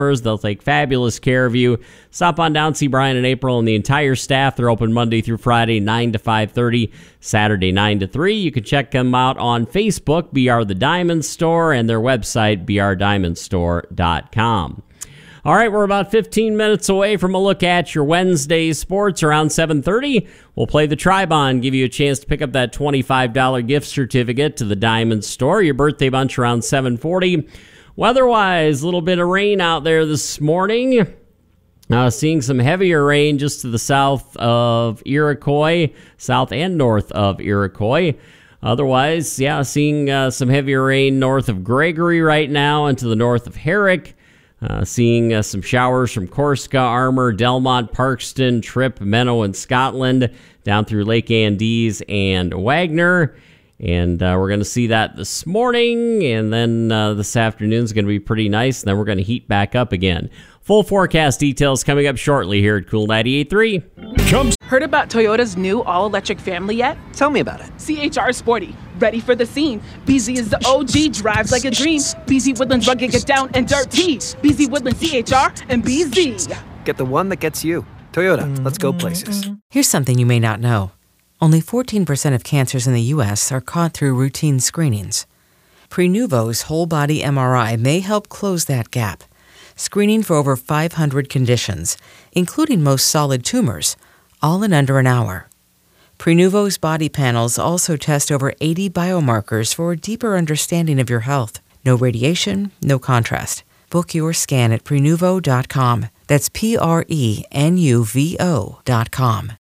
They'll take fabulous care of you. Stop on down, see Brian and April and the entire staff. They're open Monday through Friday, 9 to 5:30, Saturday, 9 to 3. You can check them out on Facebook, BR The Diamond Store, and their website, brdiamondstore.com. All right, we're about 15 minutes away from a look at your Wednesday sports. Around 7:30, we'll play the Tri-Bond, give you a chance to pick up that $25 gift certificate to the Diamond Store. Your birthday bunch around 7:40. Weather-wise, a little bit of rain out there this morning. Seeing some heavier rain just to the south of Iroquois, south and north of Iroquois. Otherwise, seeing some heavier rain north of Gregory right now and to the north of Herrick. Seeing some showers from Corsica, Armour, Delmont, Parkston, Tripp, Menno, and Scotland down through Lake Andes and Wagner. And we're going to see that this morning, and then this afternoon is going to be pretty nice, and then we're going to heat back up again. Full forecast details coming up shortly here at Cool 98.3. Heard about Toyota's new all-electric family yet? Tell me about it. CHR Sporty, ready for the scene. BZ is the OG, drives like a dream. BZ Woodlands rugged, get down and dirty. BZ Woodlands CHR and BZ. Get the one that gets you. Toyota, let's go places. Here's something you may not know. Only 14% of cancers in the U.S. are caught through routine screenings. Prenuvo's whole-body MRI may help close that gap, screening for over 500 conditions, including most solid tumors, all in under an hour. Prenuvo's body panels also test over 80 biomarkers for a deeper understanding of your health. No radiation, no contrast. Book your scan at Prenuvo.com. That's Prenuvo.com.